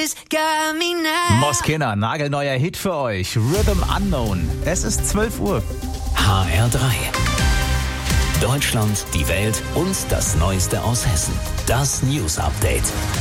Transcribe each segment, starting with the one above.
Moskina, nagelneuer Hit für euch. Rhythm Unknown. Es ist 12 Uhr. HR3. Deutschland, die Welt und das Neueste aus Hessen. Das News Update.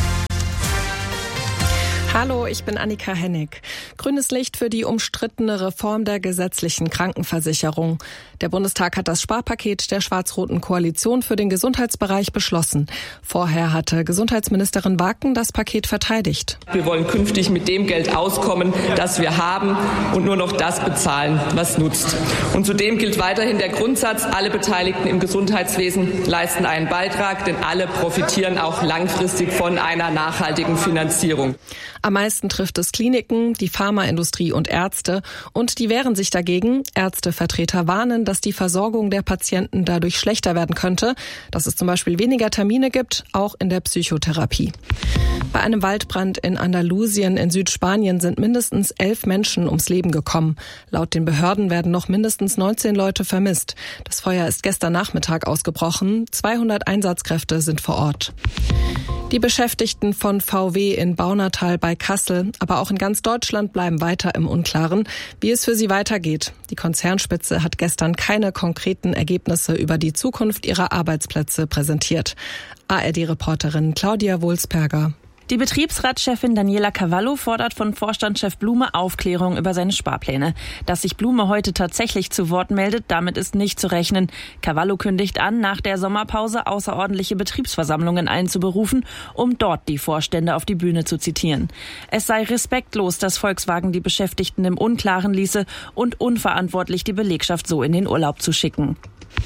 Hallo, ich bin Annika Hennig. Grünes Licht für die umstrittene Reform der gesetzlichen Krankenversicherung. Der Bundestag hat das Sparpaket der schwarz-roten Koalition für den Gesundheitsbereich beschlossen. Vorher hatte Gesundheitsministerin Waken das Paket verteidigt. Wir wollen künftig mit dem Geld auskommen, das wir haben und nur noch das bezahlen, was nutzt. Und zudem gilt weiterhin der Grundsatz, alle Beteiligten im Gesundheitswesen leisten einen Beitrag, denn alle profitieren auch langfristig von einer nachhaltigen Finanzierung. Am meisten trifft es Kliniken, die Pharmaindustrie und Ärzte. Und die wehren sich dagegen. Ärztevertreter warnen, dass die Versorgung der Patienten dadurch schlechter werden könnte. Dass es zum Beispiel weniger Termine gibt, auch in der Psychotherapie. Bei einem Waldbrand in Andalusien in Südspanien sind mindestens 11 Menschen ums Leben gekommen. Laut den Behörden werden noch mindestens 19 Leute vermisst. Das Feuer ist gestern Nachmittag ausgebrochen. 200 Einsatzkräfte sind vor Ort. Die Beschäftigten von VW in Baunatal bei Kassel, aber auch in ganz Deutschland bleiben weiter im Unklaren, wie es für sie weitergeht. Die Konzernspitze hat gestern keine konkreten Ergebnisse über die Zukunft ihrer Arbeitsplätze präsentiert. ARD-Reporterin Claudia Wulsperger. Die Betriebsratschefin Daniela Cavallo fordert von Vorstandschef Blume Aufklärung über seine Sparpläne. Dass sich Blume heute tatsächlich zu Wort meldet, damit ist nicht zu rechnen. Cavallo kündigt an, nach der Sommerpause außerordentliche Betriebsversammlungen einzuberufen, um dort die Vorstände auf die Bühne zu zitieren. Es sei respektlos, dass Volkswagen die Beschäftigten im Unklaren ließe und unverantwortlich, die Belegschaft so in den Urlaub zu schicken.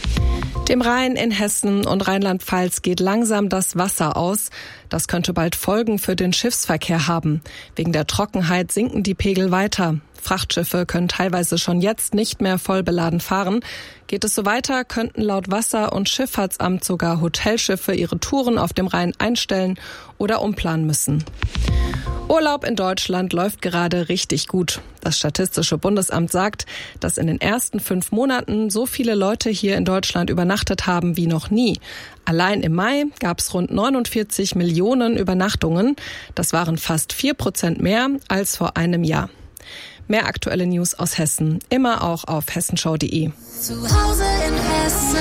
Dem Rhein in Hessen und Rheinland-Pfalz geht langsam das Wasser aus. Das könnte bald Folgen für den Schiffsverkehr haben. Wegen der Trockenheit sinken die Pegel weiter. Frachtschiffe können teilweise schon jetzt nicht mehr voll beladen fahren. Geht es so weiter, könnten laut Wasser- und Schifffahrtsamt sogar Hotelschiffe ihre Touren auf dem Rhein einstellen oder umplanen müssen. Urlaub in Deutschland läuft gerade richtig gut. Das Statistische Bundesamt sagt, dass in den ersten 5 Monaten so viele Leute hier in Deutschland übernachtet haben wie noch nie. Allein im Mai gab es rund 49 Millionen Übernachtungen. Das waren fast 4% mehr als vor einem Jahr. Mehr aktuelle News aus Hessen, immer auch auf hessenschau.de. Zu Hause in Hessen.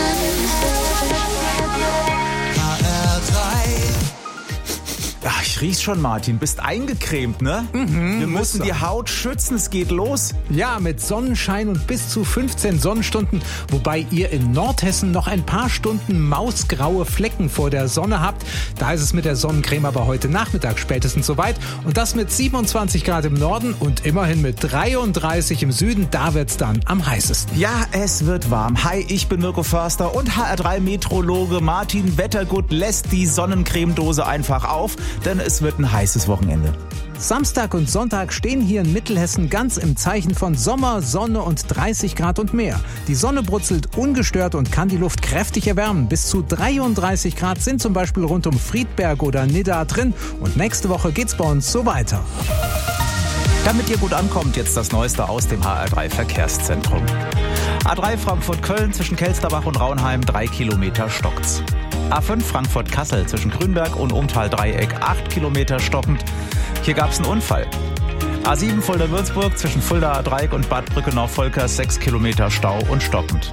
Ach, ich riech's schon, Martin. Bist eingecremt, ne? Wir müssen die Haut schützen. Es geht los. Ja, mit Sonnenschein und bis zu 15 Sonnenstunden, wobei ihr in Nordhessen noch ein paar Stunden mausgraue Flecken vor der Sonne habt. Da ist es mit der Sonnencreme aber heute Nachmittag spätestens soweit. Und das mit 27 Grad im Norden und immerhin mit 33 im Süden. Da wird's dann am heißesten. Ja, es wird warm. Hi, ich bin Mirko Förster und HR3-Meteorologe Martin Wettergut lässt die Sonnencremedose einfach auf, denn es wird ein heißes Wochenende. Samstag und Sonntag stehen hier in Mittelhessen ganz im Zeichen von Sommer, Sonne und 30 Grad und mehr. Die Sonne brutzelt ungestört und kann die Luft kräftig erwärmen. Bis zu 33 Grad sind zum Beispiel rund um Friedberg oder Nidda drin. Und nächste Woche geht's bei uns so weiter. Damit ihr gut ankommt, jetzt das Neueste aus dem HR3-Verkehrszentrum. A3 Frankfurt-Köln zwischen Kelsterbach und Raunheim 3 Kilometer stockt's. A5 Frankfurt-Kassel zwischen Grünberg und Umtal-Dreieck 8 Kilometer stockend. Hier gab's einen Unfall. A7 Fulda-Würzburg zwischen Fulda-Dreieck und Bad Brückenau-Volkers 6 Kilometer Stau und stockend.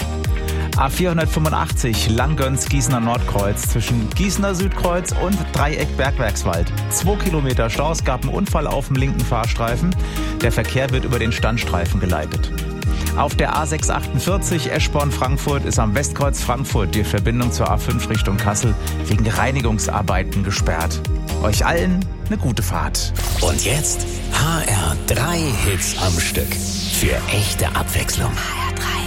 A485 Langgöns-Gießener Nordkreuz zwischen Gießener Südkreuz und Dreieck Bergwerkswald. 2 Kilometer Stau, es gab einen Unfall auf dem linken Fahrstreifen. Der Verkehr wird über den Standstreifen geleitet. Auf der A648 Eschborn-Frankfurt ist am Westkreuz Frankfurt die Verbindung zur A5 Richtung Kassel wegen Reinigungsarbeiten gesperrt. Euch allen eine gute Fahrt. Und jetzt HR3 Hits am Stück. Für echte Abwechslung. HR3.